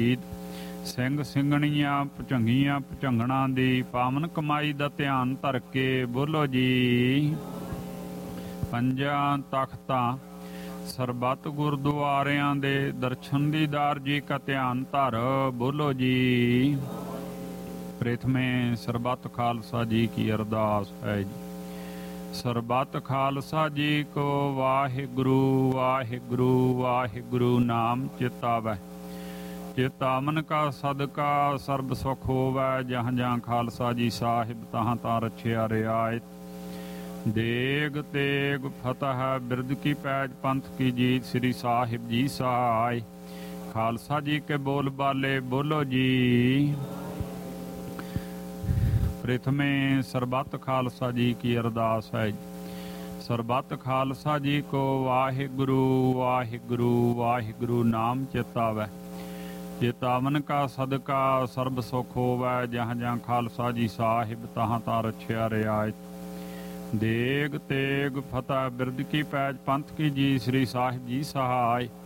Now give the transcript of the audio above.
ਸਿੰਘ ਸਿੰਘਣੀਆਂ ਭੁਝੰਗੀਆਂ ਭੁਝੰਗਣਾ ਦੀ ਪਾਵਨ ਕਮਾਈ ਦਾ ਧਿਆਨ ਧਰ ਕੇ ਬੋਲੋ ਜੀ। ਪੰਜਾਂ ਤਖਤਾਂ ਸਰਬੱਤ ਗੁਰਦੁਆਰਿਆਂ ਦੇ ਦਰਸ਼ਨ ਦੀਦਾਰ ਜੀ ਕਾ ਧਿਆਨ ਧਰ ਬੋਲੋ ਜੀ। ਪ੍ਰਥਮੇ ਸਰਬੱਤ ਖਾਲਸਾ ਜੀ ਕੀ ਅਰਦਾਸ ਹੈ ਜੀ। ਸਰਬੱਤ ਖਾਲਸਾ ਜੀ ਕੋ ਵਾਹਿਗੁਰੂ ਵਾਹਿਗੁਰੂ ਵਾਹਿਗੁਰੂ ਨਾਮ ਚਿਤਾਵੈ। ਚਿਤਾਵਨ ਕਾ ਸਦਕਾ ਸਰਬ ਸੁਖ ਹੋਵੈ। ਜਹਾਂ ਜਹਾਂ ਖਾਲਸਾ ਜੀ ਸਾਹਿਬ ਤਹਾਂ ਤਾਂ ਰਛਿਆ ਰਿਆਇਤ। ਦੇਗ ਤੇਗ ਫਤਹ ਬਿਰਦ ਕੀ ਪੈਜ ਪੰਥ ਕੀ ਜੀਤ। ਸ੍ਰੀ ਸਾਹਿਬ ਜੀ ਸਹਾय। ਖਾਲਸਾ ਜੀ ਕੇ ਬੋਲ ਬਾਲੇ ਬੋਲੋ ਜੀ। ਪ੍ਰਥਮੇ ਸਰਬੱਤ ਖਾਲਸਾ ਜੀ ਕੀ ਅਰਦਾਸ ਹੈ। ਸਰਬੱਤ ਖਾਲਸਾ ਜੀ ਕੋ ਵਾਹਿਗੁਰੂ ਵਾਹਿਗੁਰੂ ਵਾਹਿਗੁਰੂ ਨਾਮ ਚਿਤਾਵੈ। ਚਿਤਾਵਨ ਕਾ ਸਦਕਾ ਸਰਬ ਸੁਖ ਹੋਵੈ। ਜਹਾਂ ਜਹਾਂ ਖਾਲਸਾ ਜੀ ਸਾਹਿਬ ਤਹਾਂ ਤਾਂ ਰਛਿਆ ਰਿਆਇਤ। ਦੇਗ ਤੇਗ ਫਤਹ ਬਿਰਦ ਕੀ ਪੈਜ ਪੰਥ ਕੀ ਜੀ। ਸ੍ਰੀ ਸਾਹਿਬ ਜੀ ਸਹਾय।